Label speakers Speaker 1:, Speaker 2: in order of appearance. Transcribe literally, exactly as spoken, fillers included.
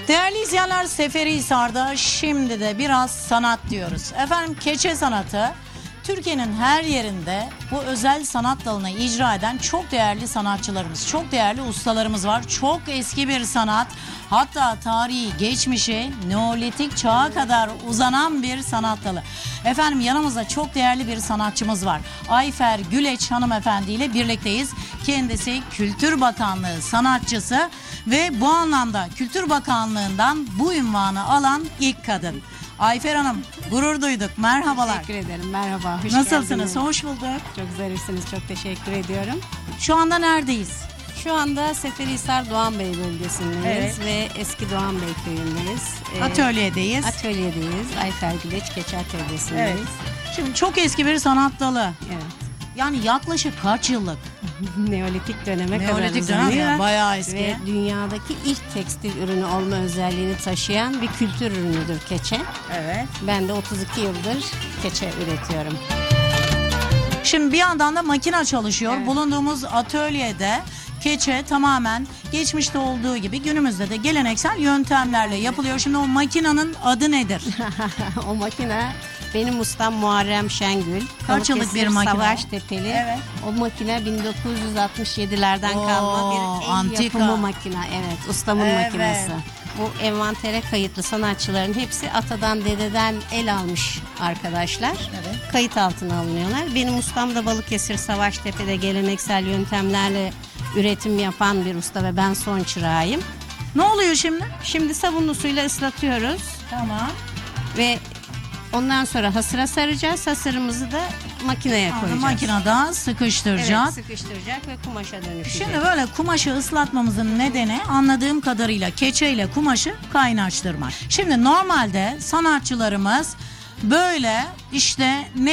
Speaker 1: Değerli izleyenler, Seferihisar'da şimdi de biraz sanat diyoruz. Efendim, keçe sanatı Türkiye'nin her yerinde bu özel sanat dalını icra eden çok değerli sanatçılarımız, çok değerli ustalarımız var. Çok eski bir sanat, hatta tarihi, geçmişi Neolitik çağa kadar uzanan bir sanat dalı. Efendim, yanımızda çok değerli bir sanatçımız var. Ayfer Güleç hanımefendi ile birlikteyiz. Kendisi Kültür Bakanlığı sanatçısı ve bu anlamda Kültür Bakanlığı'ndan bu ünvanı alan ilk kadın. Ayfer Hanım, gurur duyduk. Merhabalar.
Speaker 2: Teşekkür ederim. Merhaba. Hoş
Speaker 1: Nasılsınız?
Speaker 2: geldiniz.
Speaker 1: Hoş bulduk.
Speaker 2: Çok güzelsiniz. Çok teşekkür ediyorum.
Speaker 1: Şu anda neredeyiz?
Speaker 2: Şu anda Seferihisar Doğanbey bölgesindeyiz
Speaker 1: Evet.
Speaker 2: ve eski Doğanbey köyündeyiz. Ee,
Speaker 1: Atölyedeyiz.
Speaker 2: Atölyedeyiz. Ayfer Güleç Keçe Atölyesi'ndeyiz.
Speaker 1: Evet. Şimdi çok eski bir sanat dalı.
Speaker 2: Evet.
Speaker 1: Yani yaklaşık kaç yıllık?
Speaker 2: Neolitik döneme kadar
Speaker 1: Neolitik dönem
Speaker 2: uzanıyor.
Speaker 1: ya, bayağı eski.
Speaker 2: Ve dünyadaki ilk tekstil ürünü olma özelliğini taşıyan bir kültür ürünüdür keçe.
Speaker 1: Evet.
Speaker 2: Ben de otuz iki yıldır keçe üretiyorum.
Speaker 1: Şimdi bir yandan da makine çalışıyor.
Speaker 2: Evet.
Speaker 1: Bulunduğumuz atölyede keçe tamamen geçmişte olduğu gibi günümüzde de geleneksel yöntemlerle yapılıyor. Şimdi o makinenin adı nedir?
Speaker 2: O makine benim ustam Muharrem Şengül.
Speaker 1: Kaç yıllık
Speaker 2: Balıkesir
Speaker 1: bir makine?
Speaker 2: Savaştepe'li.
Speaker 1: Evet.
Speaker 2: O makine bin dokuz yüz altmış yedilerden
Speaker 1: Oo,
Speaker 2: kalma bir el
Speaker 1: antika.
Speaker 2: yapımı makine. Evet, ustamın
Speaker 1: Evet.
Speaker 2: makinesi. Bu envantere kayıtlı sanatçıların hepsi atadan dededen el almış arkadaşlar.
Speaker 1: Evet.
Speaker 2: Kayıt altına alınıyorlar. Benim ustam da Balıkesir Savaştepe'de geleneksel yöntemlerle üretim yapan bir usta ve ben son çırağıyım.
Speaker 1: Ne oluyor şimdi?
Speaker 2: Şimdi sabunlu suyla ıslatıyoruz.
Speaker 1: Tamam.
Speaker 2: Ve ondan sonra hasıra saracağız. Hasırımızı da makineye koyacağız.
Speaker 1: Makinede sıkıştıracak.
Speaker 2: Evet, sıkıştıracak ve kumaşa dönüşecek.
Speaker 1: Şimdi böyle kumaşı ıslatmamızın nedeni, anladığım kadarıyla, keçe ile kumaşı kaynaştırmak. Şimdi normalde sanatçılarımız böyle işte ne